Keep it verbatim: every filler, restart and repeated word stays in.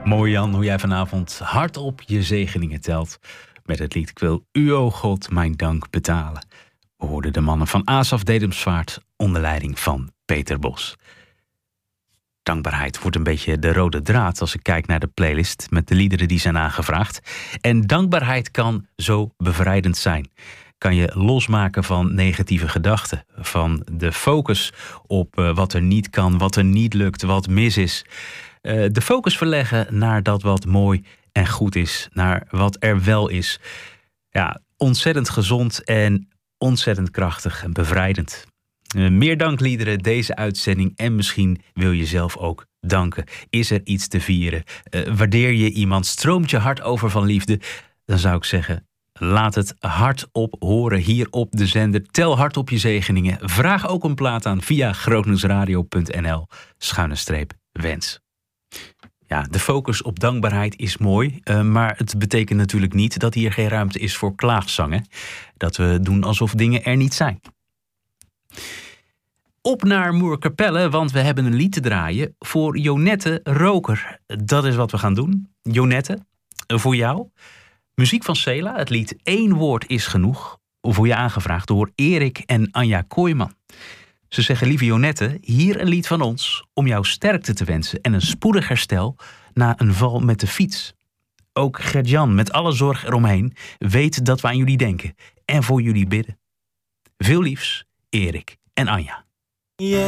Mooi Jan, hoe jij vanavond hardop je zegeningen telt. Met het lied Ik wil u, o God, mijn dank betalen. We hoorden de mannen van Asaf Dedemsvaart onder leiding van Peter Bos. Dankbaarheid wordt een beetje de rode draad als ik kijk naar de playlist met de liederen die zijn aangevraagd. En dankbaarheid kan zo bevrijdend zijn. Kan je losmaken van negatieve gedachten. Van de focus op uh, wat er niet kan, wat er niet lukt, wat mis is. Uh, de focus verleggen naar dat wat mooi en goed is. Naar wat er wel is. Ja, ontzettend gezond en ontzettend krachtig en bevrijdend. Uh, meer dankliederen, deze uitzending. En misschien wil je zelf ook danken. Is er iets te vieren? Uh, waardeer je iemand? Stroomt je hart over van liefde? Dan zou ik zeggen, laat het hardop horen hier op de zender. Tel hard op je zegeningen. Vraag ook een plaat aan via grootnieuwsradio punt n l schuine streep wens. Ja, de focus op dankbaarheid is mooi, uh, maar het betekent natuurlijk niet dat hier geen ruimte is voor klaagzangen. Dat we doen alsof dingen er niet zijn. Op naar Moerkapelle, want we hebben een lied te draaien voor Jonette Roker. Dat is wat we gaan doen. Jonette, voor jou. Muziek van Sela, het lied Eén woord is genoeg. Voor je aangevraagd door Erik en Anja Kooijman. Ze zeggen, lieve Jonette, hier een lied van ons om jou sterkte te wensen en een spoedig herstel na een val met de fiets. Ook Gert-Jan, met alle zorg eromheen, weet dat we aan jullie denken en voor jullie bidden. Veel liefs, Erik en Anja. Yeah.